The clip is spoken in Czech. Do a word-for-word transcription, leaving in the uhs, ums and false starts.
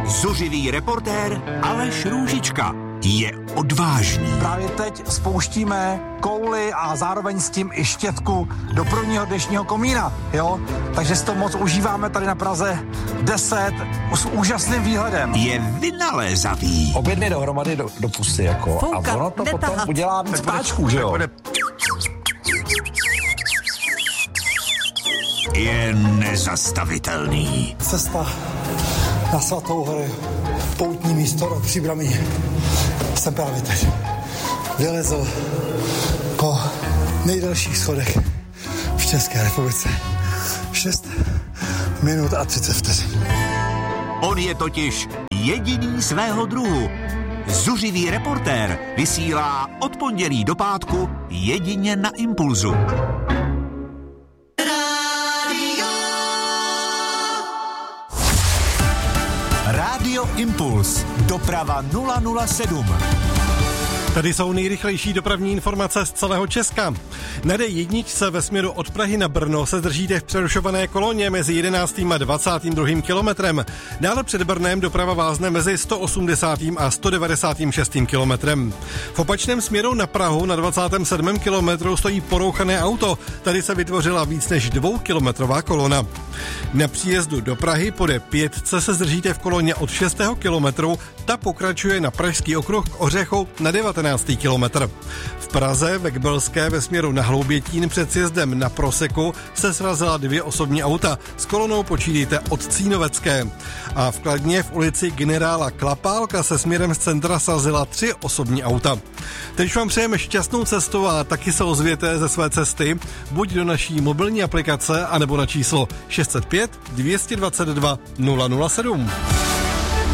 Zuřivý reportér Aleš Růžička je odvážný. Právě teď spouštíme kouli a zároveň s tím i štětku do prvního dnešního komína, jo? Takže si to moc užíváme tady na Praze deset s úžasným výhledem. Je vynalézavý. Obě dvě dohromady do, do pusy, jako. Fouka, a ono to potom netahat. udělá víc páčků, že jo? Je nezastavitelný. Cesta na Svatou horu, poutní místo do Příbramí. Jsem právě teď vylezl po nejdelších schodech v České republice. šest minut a třicet vteřin. On je totiž jediný svého druhu. Zuřivý reportér vysílá od pondělí do pátku jedině na Impulzu. Rádio Impuls. Doprava nula nula sedm. Tady jsou nejrychlejší dopravní informace z celého Česka. Na D jedna ve směru od Prahy na Brno se držíte v přerušované koloně mezi jedenáctým a dvacátým druhým kilometrem. Dále před Brnem doprava vázne mezi sto osmdesátým a sto devadesátým šestým kilometrem. V opačném směru na Prahu na dvacátém sedmém kilometru stojí porouchané auto. Tady se vytvořila víc než dvoukilometrová kolona. Na příjezdu do Prahy po D pět se zdržíte v koloně od šestého kilometru. Ta pokračuje na Pražský okruh k Ořechu na devatenáctý kilometr. V Praze ve Kbelské ve směru na Hloubětín před sjezdem na Proseku se srazila dvě osobní auta. S kolonou počítejte od Cínovecké. A v Kladně v ulici generála Klapálka se směrem z centra srazila tři osobní auta. Teď vám přejeme šťastnou cestu a taky se ozvěte ze své cesty buď do naší mobilní aplikace, anebo na číslo šest set pět dvě dvacet dva nula nula sedm.